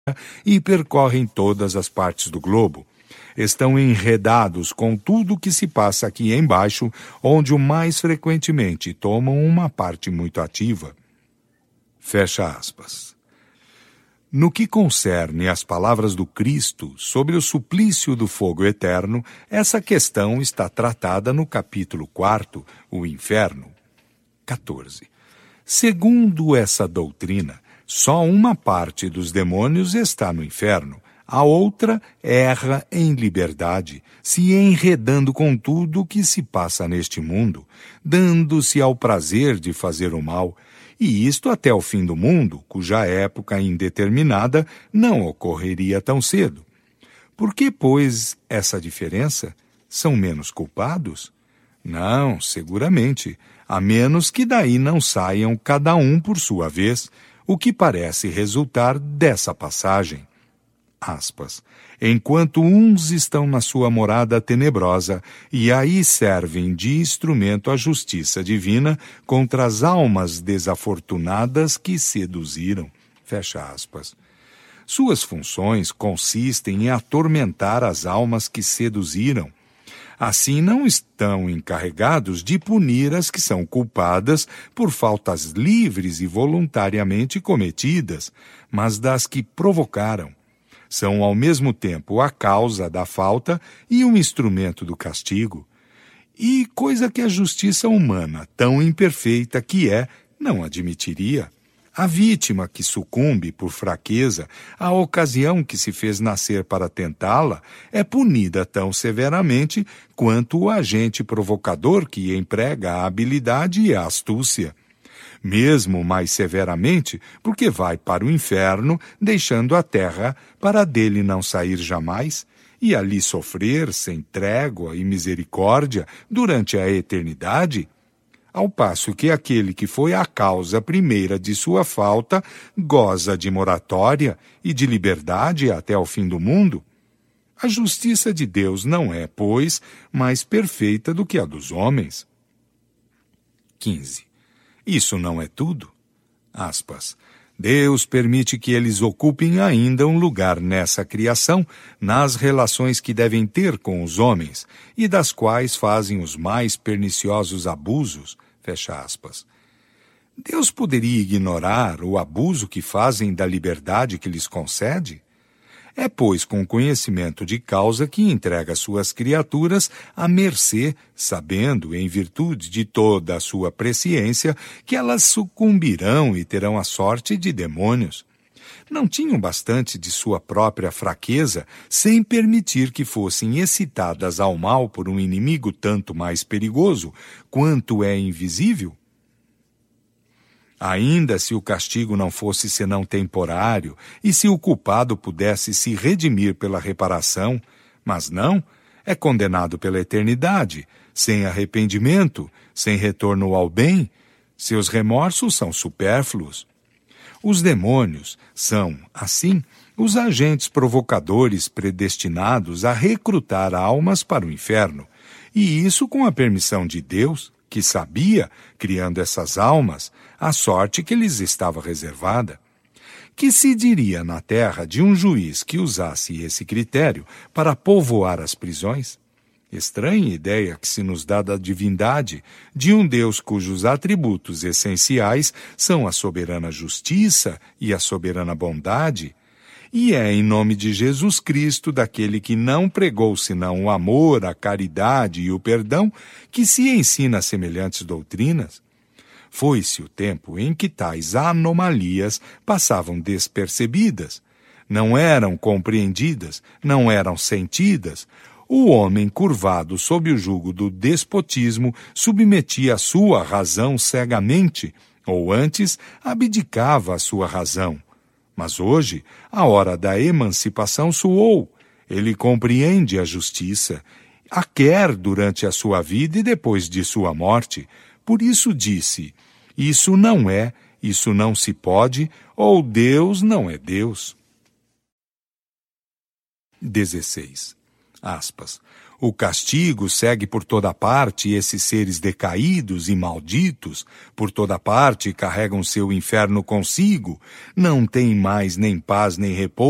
e percorrem todas as partes do globo. Estão enredados com tudo o que se passa aqui embaixo, onde o mais frequentemente tomam uma parte muito ativa. Fecha aspas. No que concerne às palavras do Cristo sobre o suplício do fogo eterno, essa questão está tratada no capítulo 4, o inferno. 14. Segundo essa doutrina, só uma parte dos demônios está no inferno, a outra erra em liberdade, se enredando com tudo o que se passa neste mundo, dando-se ao prazer de fazer o mal, e isto até o fim do mundo, cuja época indeterminada não ocorreria tão cedo. Por que, pois, essa diferença? São menos culpados? Não, seguramente, a menos que daí não saiam cada um por sua vez, o que parece resultar dessa passagem. Aspas. Enquanto uns estão na sua morada tenebrosa e aí servem de instrumento à justiça divina contra as almas desafortunadas que seduziram. Fecha aspas. Suas funções consistem em atormentar as almas que seduziram. Assim não estão encarregados de punir as que são culpadas por faltas livres e voluntariamente cometidas, mas das que provocaram. São ao mesmo tempo a causa da falta e um instrumento do castigo. E coisa que a justiça humana, tão imperfeita que é, não admitiria. A vítima que sucumbe por fraqueza à ocasião que se fez nascer para tentá-la é punida tão severamente quanto o agente provocador que emprega a habilidade e a astúcia. Mesmo mais severamente, porque vai para o inferno, deixando a terra para dele não sair jamais, e ali sofrer sem trégua e misericórdia durante a eternidade, ao passo que aquele que foi a causa primeira de sua falta goza de moratória e de liberdade até o fim do mundo. A justiça de Deus não é, pois, mais perfeita do que a dos homens. 15. Isso não é tudo. Aspas. Deus permite que eles ocupem ainda um lugar nessa criação, nas relações que devem ter com os homens, e das quais fazem os mais perniciosos abusos. Fecha aspas. Deus poderia ignorar o abuso que fazem da liberdade que lhes concede? É, pois, com conhecimento de causa que entrega suas criaturas à mercê, sabendo, em virtude de toda a sua presciência, que elas sucumbirão e terão a sorte de demônios. Não tinham bastante de sua própria fraqueza, sem permitir que fossem excitadas ao mal por um inimigo tanto mais perigoso, quanto é invisível? Ainda se o castigo não fosse senão temporário, e se o culpado pudesse se redimir pela reparação, mas não, é condenado pela eternidade, sem arrependimento, sem retorno ao bem, seus remorsos são supérfluos. Os demônios são, assim, os agentes provocadores predestinados a recrutar almas para o inferno, e isso com a permissão de Deus, que sabia, criando essas almas, a sorte que lhes estava reservada. Que se diria na terra de um juiz que usasse esse critério para povoar as prisões? Estranha ideia que se nos dá da divindade, de um Deus cujos atributos essenciais são a soberana justiça e a soberana bondade. E é em nome de Jesus Cristo, daquele que não pregou senão o amor, a caridade e o perdão, que se ensina semelhantes doutrinas. Foi-se o tempo em que tais anomalias passavam despercebidas. Não eram compreendidas, não eram sentidas. O homem curvado sob o jugo do despotismo submetia a sua razão cegamente, ou antes abdicava a sua razão. Mas hoje, a hora da emancipação soou. Ele compreende a justiça, a quer durante a sua vida e depois de sua morte. Por isso disse, isso não é, isso não se pode, ou Deus não é Deus. 16. Aspas. O castigo segue por toda parte esses seres decaídos e malditos, por toda parte carregam seu inferno consigo, não têm mais nem paz nem repouso,